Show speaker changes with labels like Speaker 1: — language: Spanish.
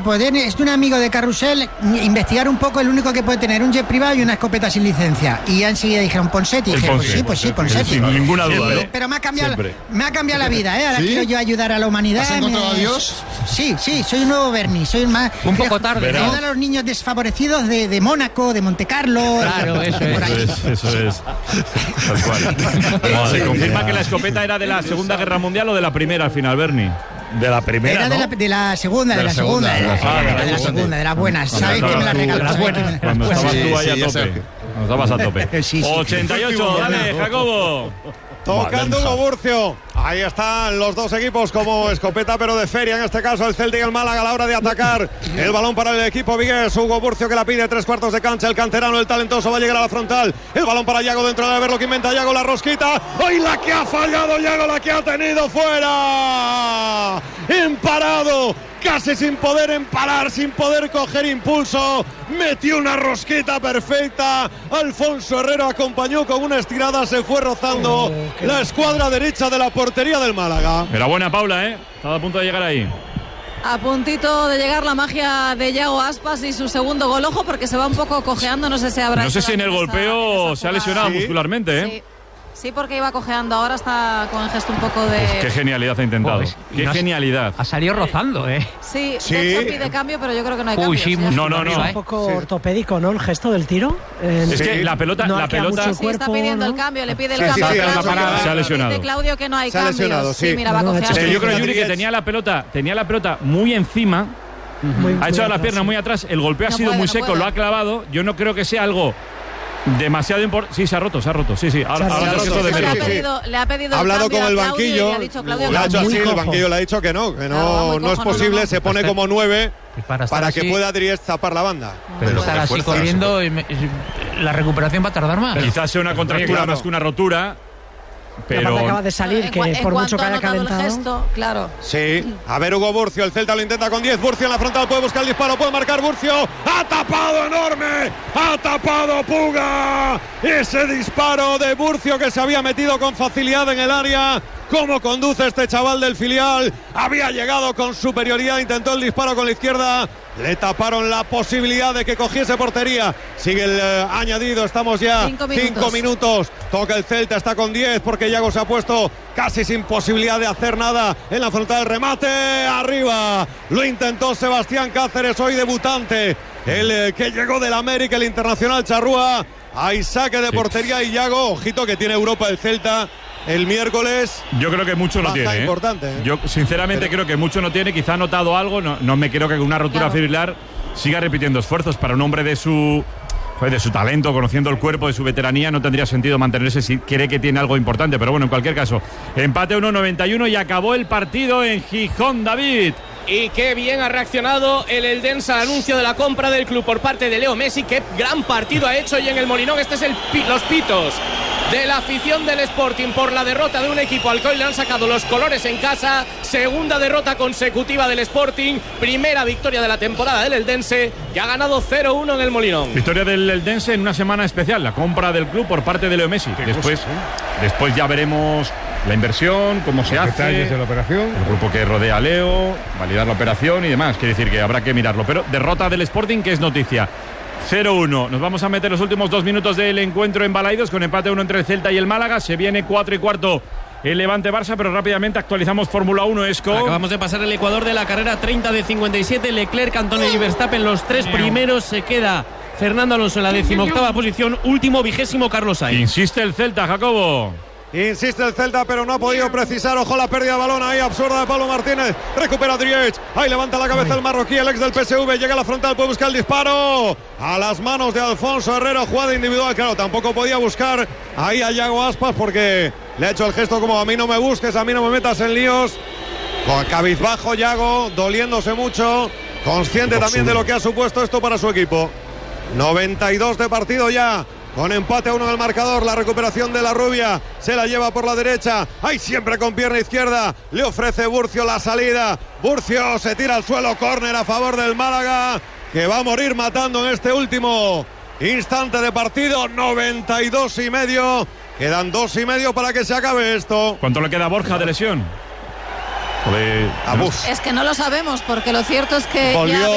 Speaker 1: poder, es de un amigo de Carrusel, investigar un poco, el único que puede tener un jet privado y una escopeta sin licencia. Y enseguida dijeron Ponseti. Y dije, pues sí, Ponseti.
Speaker 2: Sin ninguna duda.
Speaker 1: Pero me ha cambiado la vida, ¿eh? Ahora quiero yo ayudar a la humanidad.
Speaker 3: ¿Has encontrado a Dios?
Speaker 1: Sí, soy un nuevo Bernie. Soy más.
Speaker 4: Un poco tarde, ¿no?
Speaker 1: Ayudar a los niños desfavorecidos de Mónaco, de Montecarlo.
Speaker 4: Claro, eso es.
Speaker 2: Tal cual. Se confirma que la escopeta era de la Segunda Guerra Mundial o de la Primera al final, Bernie.
Speaker 5: De la primera,
Speaker 1: era
Speaker 5: ¿no?
Speaker 1: de la segunda, de las buenas. ¿Sabes que me la regaló?
Speaker 2: Cuando estabas tú ahí a tope. Cuando estabas a tope.
Speaker 1: Sí.
Speaker 2: 88, dale, Jacobo.
Speaker 6: Tocando Hugo Burcio. Ahí están los dos equipos como escopeta, pero de feria. En este caso, el Celta y el Málaga a la hora de atacar. El balón para el equipo vigués. Hugo Burcio que la pide 3/4 de cancha. El canterano, el talentoso, va a llegar a la frontal. El balón para Yago dentro de ver lo que inventa Yago. La rosquita. ¡Ay, la que ha fallado Yago! La que ha tenido fuera. Imparado. Casi sin poder emparar, sin poder coger impulso. Metió una rosquita perfecta. Alfonso Herrero acompañó con una estirada. Se fue rozando la escuadra derecha de la portería del Málaga.
Speaker 2: Era buena Paula, ¿eh? Estaba a punto de llegar ahí.
Speaker 7: A puntito de llegar la magia de Yago Aspas y su segundo gol. Ojo, porque se va un poco cojeando. No sé si
Speaker 2: en el golpeo se ha lesionado muscularmente, ¿eh?
Speaker 7: Sí, porque iba cojeando. Ahora está con el gesto un poco de...
Speaker 2: Pues qué genialidad ha intentado. Qué genialidad.
Speaker 4: Ha salido rozando, ¿eh?
Speaker 7: Sí, de hecho pide cambio, pero yo creo que no hay cambio.
Speaker 2: No.
Speaker 8: Un poco ortopédico, ¿no? El gesto del tiro.
Speaker 2: Es que la pelota...
Speaker 7: Sí, está pidiendo el cambio, le pide el cambio.
Speaker 2: Se ha lesionado.
Speaker 7: Dice Claudio que no hay cambio.
Speaker 6: Se ha lesionado, sí.
Speaker 7: Mira, va cojeando.
Speaker 2: Yo creo, Yuri, que tenía la pelota muy encima. Ha echado las piernas muy atrás. El golpeo ha sido muy seco, lo ha clavado. Yo no creo que sea algo demasiado importante. Sí, se ha roto. Sí.
Speaker 7: Le ha pedido
Speaker 6: ha hablado con el
Speaker 7: Claudio
Speaker 6: banquillo.
Speaker 7: Y le ha dicho, Claudio,
Speaker 6: le ha hecho así, el banquillo le ha dicho que no es posible. Se pone como 9 para que pueda Dries tapar la banda.
Speaker 4: Pero estar así corriendo, la recuperación va a tardar más.
Speaker 2: Quizás sea una contractura más que una rotura. Pero
Speaker 8: acaba de salir, que por mucho que haya calentado.
Speaker 7: El gesto, claro.
Speaker 6: Sí, a ver Hugo Burcio, el Celta lo intenta con 10. Burcio en la frontal, puede buscar el disparo, puede marcar Burcio. ¡Ha tapado enorme! ¡Ha tapado Puga! Ese disparo de Burcio que se había metido con facilidad en el área. ¿Cómo conduce este chaval del filial? Había llegado con superioridad, intentó el disparo con la izquierda. Le taparon la posibilidad de que cogiese portería. Sigue el añadido, estamos ya 5 minutos. Toca el Celta, está con 10 porque Yago se ha puesto casi sin posibilidad de hacer nada en la frontal. Remate arriba. Lo intentó Sebastián Cáceres, hoy debutante. El que llegó del América, el internacional charrúa. Hay saque de portería y Yago, ojito que tiene Europa el Celta el miércoles.
Speaker 2: Yo creo que mucho no tiene.
Speaker 6: Importante,
Speaker 2: Yo sinceramente creo que mucho no tiene. Quizá ha notado algo. No me creo que con una rotura fibrilar siga repitiendo esfuerzos. Para un hombre de su talento, conociendo el cuerpo, de su veteranía, no tendría sentido mantenerse si cree que tiene algo importante. Pero bueno, en cualquier caso, empate 1-91 y acabó el partido en Gijón, David.
Speaker 9: Y qué bien ha reaccionado el Eldense al anuncio de la compra del club por parte de Leo Messi. Qué gran partido ha hecho hoy en el Molinón. Este es los pitos de la afición del Sporting por la derrota de un equipo al que hoy le han sacado los colores en casa. Segunda derrota consecutiva del Sporting. Primera victoria de la temporada del Eldense, que ha ganado 0-1 en el Molinón.
Speaker 2: Victoria del Eldense en una semana especial. La compra del club por parte de Leo Messi. Después ya veremos la inversión, cómo se hace,
Speaker 5: detalles de la operación,
Speaker 2: el grupo que rodea a Leo, validar la operación y demás. Quiere decir que habrá que mirarlo. Pero derrota del Sporting, que es noticia. 0-1. Nos vamos a meter los últimos 2 minutos del encuentro en Balaidos con empate 1 entre el Celta y el Málaga. Se viene 4:15 el Levante-Barça, pero rápidamente actualizamos Fórmula 1, Esco.
Speaker 9: Acabamos de pasar el Ecuador de la carrera 30 de 57. Leclerc, Antonio y Verstappen, los 3 primeros. Se queda Fernando Alonso en la 18ª posición. Último, 20º, Carlos Sainz.
Speaker 2: Insiste el Celta, Jacobo.
Speaker 6: Insiste el Celta, pero no ha podido precisar. Ojo la pérdida de balón ahí absurda de Pablo Martínez. Recupera Driech. Ahí levanta la cabeza el marroquí, el ex del PSV. Llega a la frontal, puede buscar el disparo. A las manos de Alfonso Herrero. Jugada individual. Claro, tampoco podía buscar ahí a Yago Aspas porque le ha hecho el gesto como: a mí no me busques, a mí no me metas en líos. Con cabizbajo Yago, doliéndose mucho. Consciente también de lo que ha supuesto esto para su equipo. 92 de partido ya. Con empate a 1 del marcador, la recuperación de la rubia, se la lleva por la derecha, ahí siempre con pierna izquierda, le ofrece Burcio la salida, Burcio se tira al suelo, córner a favor del Málaga, que va a morir matando en este último instante de partido. 92,5, quedan 2,5 para que se acabe esto.
Speaker 2: ¿Cuánto le queda a Borja de lesión?
Speaker 7: Es que no lo sabemos, porque lo cierto es que
Speaker 6: volvió